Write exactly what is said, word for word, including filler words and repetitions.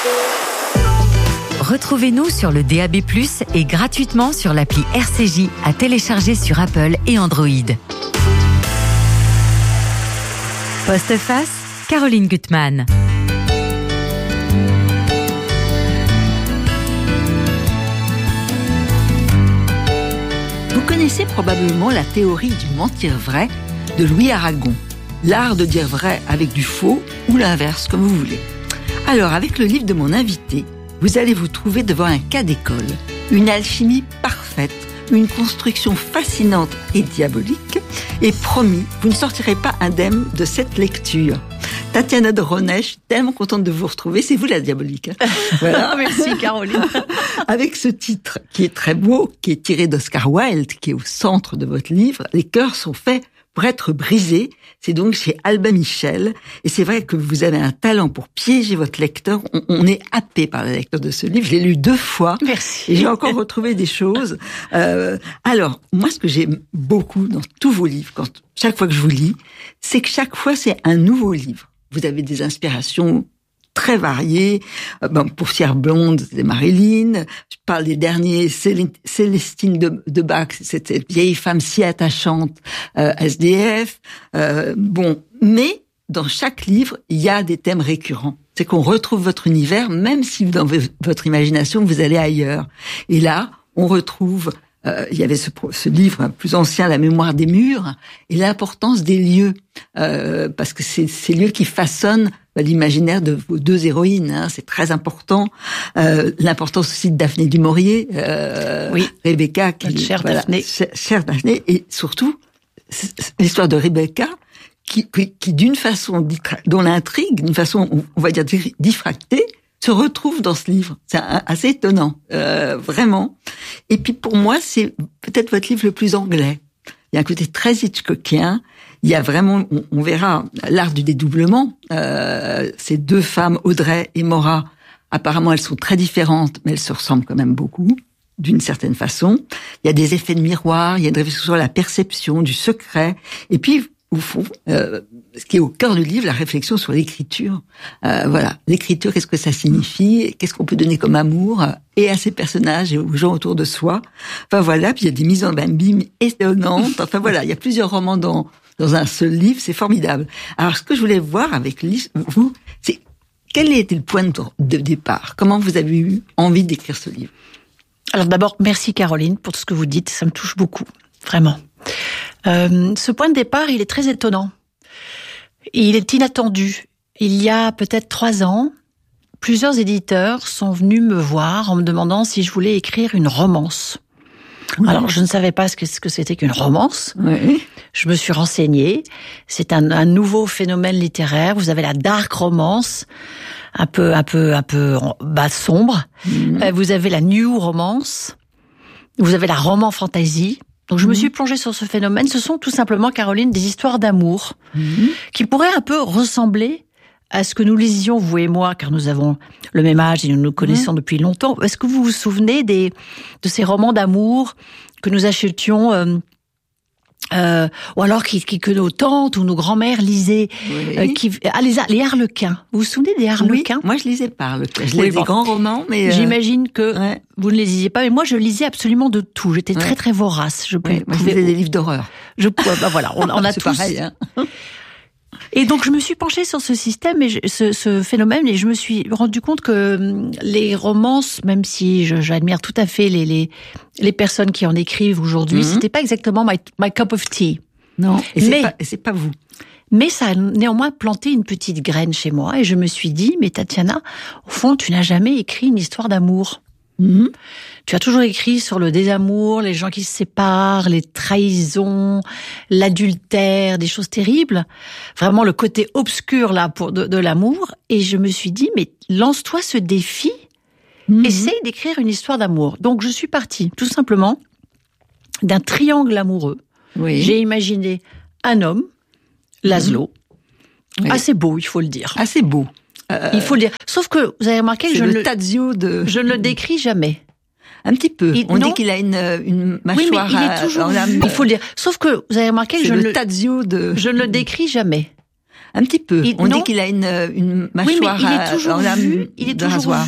Retrouvez-nous sur le D A B plus, et gratuitement sur l'appli R C J à télécharger sur Apple et Android. Postface, Caroline Gutmann. Vous connaissez probablement la théorie du mentir vrai de Louis Aragon. L'art de dire vrai avec du faux ou l'inverse, comme vous voulez. Alors, avec le livre de mon invité, vous allez vous trouver devant un cas d'école, une alchimie parfaite, une construction fascinante et diabolique, et promis, vous ne sortirez pas indemne de cette lecture. Tatiana de Ronay, je suis tellement contente de vous retrouver, c'est vous la diabolique. Voilà. Merci Caroline. Avec ce titre qui est très beau, qui est tiré d'Oscar Wilde, qui est au centre de votre livre, les cœurs sont faits pour être brisés. C'est donc chez Albin Michel. Et c'est vrai que vous avez un talent pour piéger votre lecteur. On, on est happé par la lecture de ce livre. Je l'ai lu deux fois. Merci. Et j'ai encore retrouvé des choses. Euh, alors, moi, ce que j'aime beaucoup dans tous vos livres, quand, chaque fois que je vous lis, c'est que chaque fois, c'est un nouveau livre. Vous avez des inspirations très variées. Euh, ben, Paupières blondes, c'est Marilyn. Je parle des derniers, Célestine de, de Bach, c'est cette vieille femme si attachante, euh, S D F. Euh, bon, mais dans chaque livre, il y a des thèmes récurrents. C'est qu'on retrouve votre univers, même si dans votre imagination, vous allez ailleurs. Et là, on retrouve... Euh, il y avait ce, ce livre plus ancien, La mémoire des murs, et l'importance des lieux, euh, parce que c'est ces lieux qui façonnent l'imaginaire de vos deux héroïnes. Hein, c'est très important. Euh, l'importance aussi de Daphné du Maurier, euh, oui. Rebecca, qui chère voilà, Daphné, chère Daphné, et surtout l'histoire de Rebecca, qui, qui, qui d'une façon dont l'intrigue, d'une façon on va dire diffractée, se retrouve dans ce livre. C'est assez étonnant, euh, vraiment. Et puis pour moi, c'est peut-être votre livre le plus anglais. Il y a un côté très Hitchcockien. Il y a vraiment, on, on verra, l'art du dédoublement. Euh, ces deux femmes, Audrey et Maura, apparemment elles sont très différentes, mais elles se ressemblent quand même beaucoup, d'une certaine façon. Il y a des effets de miroir, il y a une réflexion sur la perception, du secret. Et puis, au fond, euh, ce qui est au cœur du livre, la réflexion sur l'écriture. Euh, voilà, l'écriture, qu'est-ce que ça signifie? Qu'est-ce qu'on peut donner comme amour et à ses personnages et aux gens autour de soi? Enfin voilà, puis il y a des mises en abîme étonnantes. Enfin voilà, il y a plusieurs romans dans dans un seul livre, c'est formidable. Alors ce que je voulais voir avec vous, c'est quel a été le point de départ? Comment vous avez eu envie d'écrire ce livre? Alors d'abord, merci Caroline pour tout ce que vous dites, ça me touche beaucoup, vraiment. Euh, ce point de départ, il est très étonnant. Il est inattendu. Il y a peut-être trois ans, plusieurs éditeurs sont venus me voir en me demandant si je voulais écrire une romance. Oui. Alors, je ne savais pas ce que, ce que c'était qu'une romance. Oui. Je me suis renseignée. C'est un, un nouveau phénomène littéraire. Vous avez la dark romance, un peu, un peu, un peu bah, sombre. Mmh. Euh, vous avez la new romance. Vous avez la roman fantasy. Donc je mmh. me suis plongée sur ce phénomène. Ce sont tout simplement, Caroline, des histoires d'amour mmh. qui pourraient un peu ressembler à ce que nous lisions, vous et moi, car nous avons le même âge et nous nous connaissons mmh. depuis longtemps. Est-ce que vous vous souvenez des de ces romans d'amour que nous achetions euh, euh, ou alors qui, qui, que nos tantes ou nos grands-mères lisaient, oui. euh, qui, ah, les, les Harlequins. Vous vous souvenez des Harlequins? Oui, moi je lisais pas Harlequins. Je lisais oui, des bon. grands romans, mais... Euh... J'imagine que ouais. vous ne les lisiez pas, mais moi je lisais absolument de tout. J'étais ouais. très très vorace. Je pouvais, ouais, moi je lisais des livres d'horreur. Je pouvais, bah voilà, on, on a c'est tous... pareil, hein. Et donc je me suis penchée sur ce système et je, ce, ce phénomène et je me suis rendu compte que les romances, même si je, j'admire tout à fait les les les personnes qui en écrivent aujourd'hui, mm-hmm. c'était pas exactement my my cup of tea. Non, et c'est mais pas, et c'est pas vous. Mais ça a néanmoins planté une petite graine chez moi et je me suis dit, mais Tatiana, au fond, tu n'as jamais écrit une histoire d'amour. Mm-hmm. Tu as toujours écrit sur le désamour, les gens qui se séparent, les trahisons, l'adultère, des choses terribles. Vraiment le côté obscur là pour de, de l'amour. Et je me suis dit, mais lance-toi ce défi, mm-hmm. essaye d'écrire une histoire d'amour. Donc je suis partie tout simplement d'un triangle amoureux. Oui. J'ai imaginé un homme, Laszlo, oui. assez beau, il faut le dire. Assez beau. Euh, il faut le dire. Sauf que vous avez remarqué que je, le le, Tadzio de... je ne le décris jamais. Un petit peu. Il, On non. dit qu'il a une, une mâchoire. Oui, mais il est toujours. À, il faut le dire. Sauf que vous avez remarqué que c'est je le ne le Tadzio de. Je ne le décris jamais. Un petit peu. Il, On non. dit qu'il a une, une mâchoire oui, mais il est à, toujours en lame vu, il est de toujours rasoir.